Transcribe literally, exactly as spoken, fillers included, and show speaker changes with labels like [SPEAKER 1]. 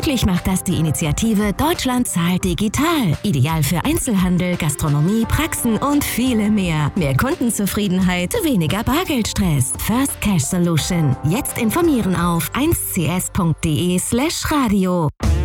[SPEAKER 1] Möglich macht das die Initiative Deutschland zahlt digital. Ideal für Einzelhandel, Gastronomie, Praxen und viele mehr. Mehr Kundenzufriedenheit, weniger Bargeldstress. First Cash Solution. Jetzt informieren auf eins c s punkt d e slash radio.